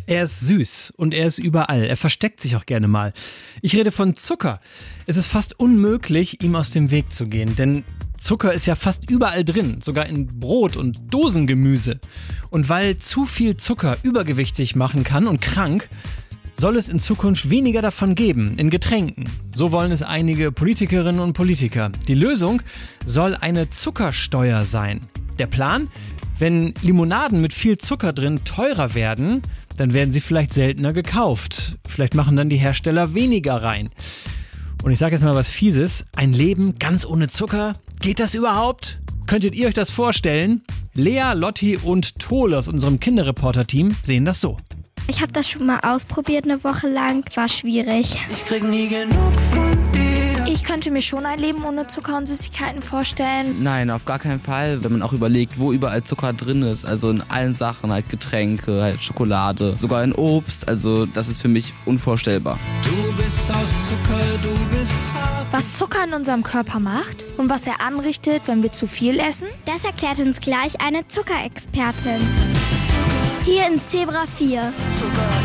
Er ist süß und er ist überall. Er versteckt sich auch gerne mal. Ich rede von Zucker. Es ist fast unmöglich, ihm aus dem Weg zu gehen, denn Zucker ist ja fast überall drin, sogar in Brot und Dosengemüse. Und weil zu viel Zucker übergewichtig machen kann und krank, soll es in Zukunft weniger davon geben, in Getränken. So wollen es einige Politikerinnen und Politiker. Die Lösung soll eine Zuckersteuer sein. Der Plan? Wenn Limonaden mit viel Zucker drin teurer werden, dann werden sie vielleicht seltener gekauft. Vielleicht machen dann die Hersteller weniger rein. Und ich sage jetzt mal was Fieses. Ein Leben ganz ohne Zucker? Geht das überhaupt? Könntet ihr euch das vorstellen? Lea, Lotti und Tole aus unserem Kinderreporter-Team sehen das so. Ich habe das schon mal ausprobiert, eine Woche lang. War schwierig. Ich krieg nie genug von dir. Ich könnte mir schon ein Leben ohne Zucker und Süßigkeiten vorstellen. Nein, auf gar keinen Fall. Wenn man auch überlegt, wo überall Zucker drin ist. Also in allen Sachen, halt Getränke, halt Schokolade, sogar in Obst. Also das ist für mich unvorstellbar. Du bist aus Zucker, du bist hart. Was Zucker in unserem Körper macht und was er anrichtet, wenn wir zu viel essen? Das erklärt uns gleich eine Zuckerexpertin. Hier in Zebra 4. Zucker